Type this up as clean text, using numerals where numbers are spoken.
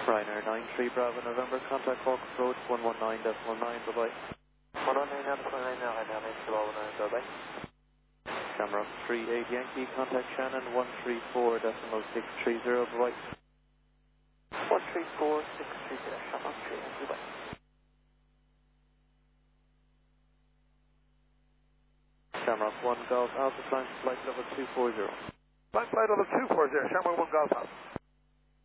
Ryanair 93 Bravo November, contact Hawks Road 119.9, bye-bye. 119.9 now, Ryanair 93 Bravo 9, bye-bye. Shamrock 38 Yankee, contact Shannon 134.630, bye-bye. 134.630, Shamrock 3, bye-bye. Shamrock 1 Golf Alpha, flying flight level 240. Flight level 240, Shamrock 1 Golf Alpha.